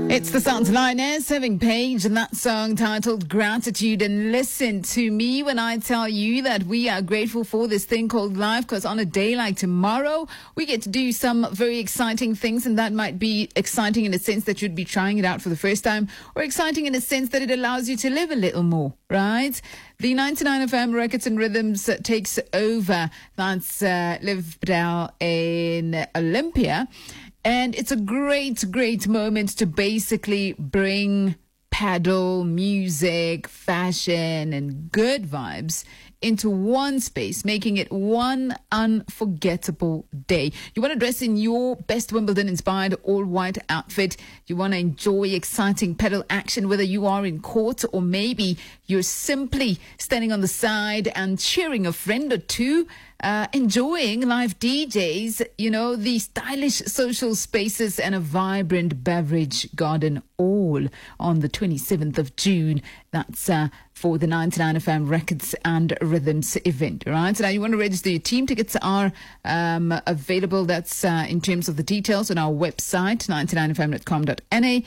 It's the Sounds Lioness having Page and that song titled Gratitude. And listen to me when I tell you that we are grateful for this thing called life, because on a day like tomorrow, we get to do some very exciting things, and that might be exciting in a sense that you'd be trying it out for the first time, or exciting in a sense that it allows you to live a little more, right? The 99 FM Records and Rhythms takes over. That's Liv Bdell in Olympia. And it's a great moment to basically bring paddle, music, fashion, and good vibes into one space, making it one unforgettable day. You want to dress in your best Wimbledon-inspired all-white outfit. You want to enjoy exciting pedal action, whether you are in court or maybe you're simply standing on the side and cheering a friend or two, enjoying live DJs, you know, the stylish social spaces and a vibrant beverage garden, all on the 27th of June. That's for the 99 FM Records and Rhythms event, right? So now you want to register your team. Tickets are available. That's in terms of the details on our website, 99fm.com.na.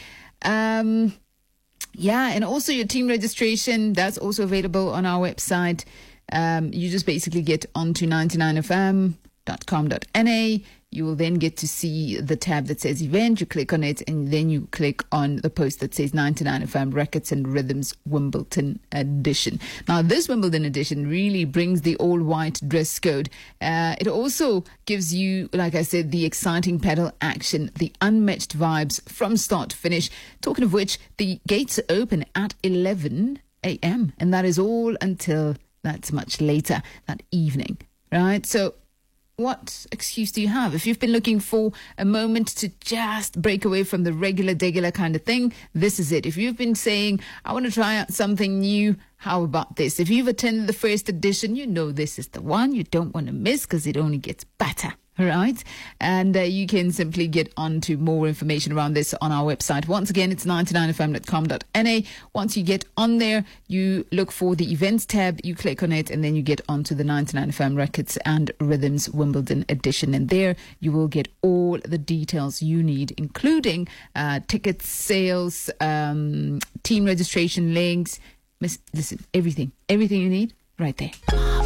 And also your team registration, that's also available on our website. You just basically get onto 99fm.com.na. You will then get to see the tab that says event. You click on it, and then you click on the post that says 99 FM Records and Rhythms Wimbledon Edition. Now, this Wimbledon edition really brings the all-white dress code. It also gives you, like I said, the exciting pedal action, the unmatched vibes from start to finish. Talking of which, the gates open at 11 a.m. and that is all until that's much later that evening, right? So what excuse do you have? If you've been looking for a moment to just break away from the regular kind of thing, this is it. If you've been saying, I want to try out something new, how about this? If you've attended the first edition, you know this is the one you don't want to miss, because it only gets better. Right? And you can simply get on to more information around this on our website. Once again, it's 99fm.com.na. Once you get on there, you look for the events tab, you click on it, and then you get onto the 99FM Records and Rhythms Wimbledon edition. And there you will get all the details you need, including tickets, sales, team registration links. Listen, everything you need right there.